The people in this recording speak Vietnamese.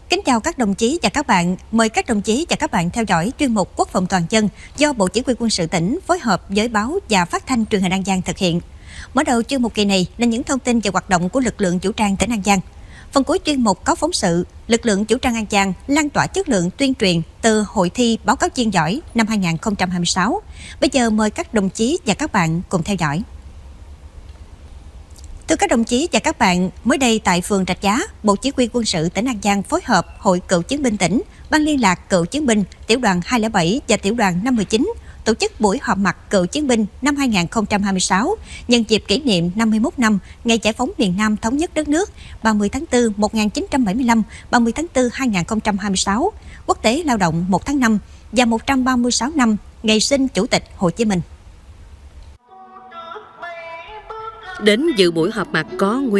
Kính chào các đồng chí và các bạn. Mời các đồng chí và các bạn theo dõi chuyên mục Quốc phòng toàn dân do Bộ Chỉ huy Quân sự tỉnh phối hợp với báo và phát thanh truyền hình An Giang thực hiện. Mở đầu chuyên mục kỳ này là những thông tin về hoạt động của lực lượng vũ trang tỉnh An Giang. Phần cuối chuyên mục có phóng sự lực lượng vũ trang An Giang lan tỏa chất lượng tuyên truyền từ hội thi báo cáo viên giỏi năm 2026. Bây giờ mời các đồng chí và các bạn cùng theo dõi. Thưa các đồng chí và các bạn, mới đây tại phường Rạch Giá, Bộ Chỉ huy Quân sự tỉnh An Giang phối hợp Hội Cựu chiến binh tỉnh, Ban liên lạc Cựu chiến binh, Tiểu đoàn 207 và Tiểu đoàn 519 tổ chức buổi họp mặt Cựu chiến binh năm 2026 nhân dịp kỷ niệm 51 năm ngày giải phóng miền Nam thống nhất đất nước 30 tháng 4 1975, 30 tháng 4 2026, Quốc tế Lao động 1 tháng 5 và 136 năm ngày sinh Chủ tịch Hồ Chí Minh. Đến dự buổi họp mặt có